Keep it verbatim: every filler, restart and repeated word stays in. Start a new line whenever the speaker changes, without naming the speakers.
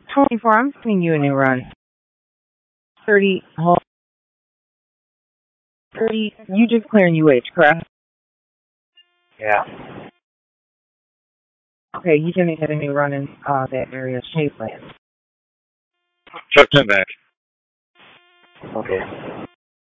twenty-four, I'm giving you a new run. thirty, hold thirty, you just clearing U H, correct?
Yeah.
Okay, you're going to get a new run in uh, that area, Shapeland.
Chuck him back. Okay.